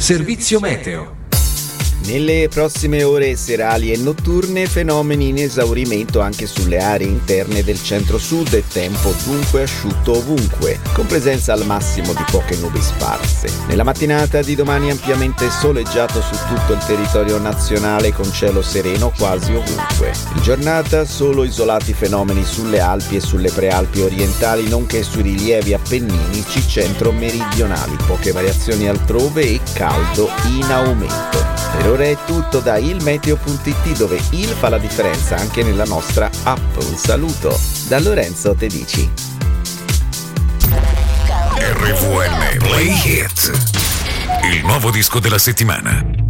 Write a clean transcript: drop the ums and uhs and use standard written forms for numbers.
Servizio meteo. Nelle prossime ore serali e notturne fenomeni in esaurimento anche sulle aree interne del centro-sud e tempo dunque asciutto ovunque, con presenza al massimo di poche nubi sparse. Nella mattinata di domani ampiamente soleggiato su tutto il territorio nazionale con cielo sereno quasi ovunque. In giornata solo isolati fenomeni sulle Alpi e sulle prealpi orientali nonché sui rilievi appenninici centro-meridionali, poche variazioni altrove e caldo in aumento. Per ora è tutto da ilmeteo.it, dove il fa la differenza anche nella nostra app. Un saluto da Lorenzo Tedici. RVM Play Hit, il nuovo disco della settimana.